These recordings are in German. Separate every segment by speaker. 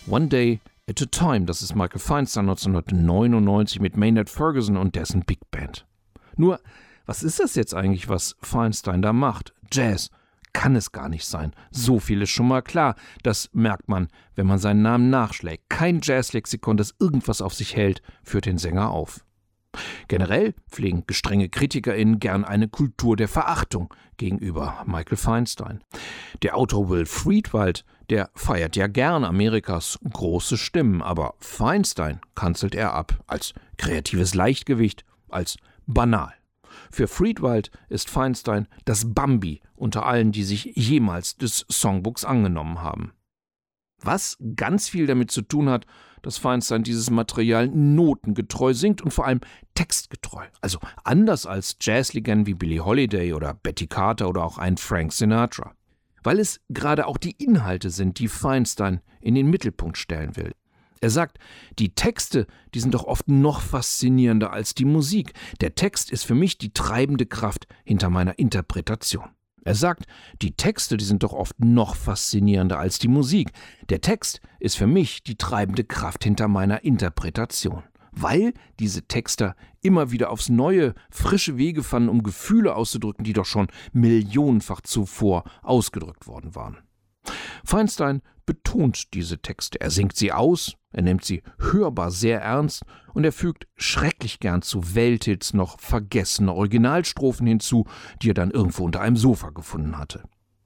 Speaker 1: One Day at a Time, das ist Michael Feinstein 1999 mit Maynard Ferguson und dessen Big Band. Nur, was ist das jetzt eigentlich, was Feinstein da macht? Jazz kann es gar nicht sein. So viel ist schon mal klar. Das merkt man, wenn man seinen Namen nachschlägt. Kein Jazzlexikon, das irgendwas auf sich hält, führt den Sänger auf. Generell pflegen gestrenge KritikerInnen gern eine Kultur der Verachtung gegenüber Michael Feinstein. Der Autor Will Friedwald, der feiert ja gern Amerikas große Stimmen, aber Feinstein kanzelt er ab als kreatives Leichtgewicht, als banal. Für Friedwald ist Feinstein das Bambi unter allen, die sich jemals des Songbooks angenommen haben. Was ganz viel damit zu tun hat, dass Feinstein dieses Material notengetreu singt und vor allem textgetreu. Also anders als Jazzlegenden wie Billie Holiday oder Betty Carter oder auch ein Frank Sinatra. Weil es gerade auch die Inhalte sind, die Feinstein in den Mittelpunkt stellen will. Er sagt, die Texte, die sind doch oft noch faszinierender als die Musik. Der Text ist für mich die treibende Kraft hinter meiner Interpretation. Er sagt, die Texte, die sind doch oft noch faszinierender als die Musik. Der Text ist für mich die treibende Kraft hinter meiner Interpretation. Weil diese Texter immer wieder aufs Neue frische Wege fanden, um Gefühle auszudrücken, die doch schon millionenfach zuvor ausgedrückt worden waren. Feinstein betont diese Texte. Er singt sie aus, er nimmt sie hörbar sehr ernst und er fügt schrecklich gern zu Welthits noch vergessene Originalstrophen hinzu, die er dann irgendwo unter einem Sofa gefunden hatte.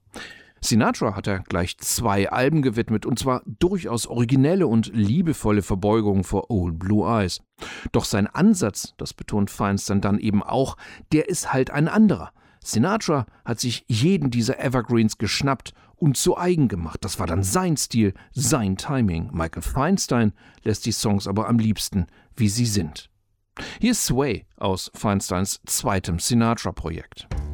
Speaker 1: Sinatra hat er gleich 2 Alben gewidmet, und zwar durchaus originelle und liebevolle Verbeugungen vor Old Blue Eyes. Doch sein Ansatz, das betont Feinstein dann eben auch, der ist halt ein anderer. Sinatra hat sich jeden dieser Evergreens geschnappt und zu eigen gemacht. Das war dann sein Stil, sein Timing. Michael Feinstein lässt die Songs aber am liebsten, wie sie sind. Hier ist Sway aus Feinsteins zweitem Sinatra-Projekt.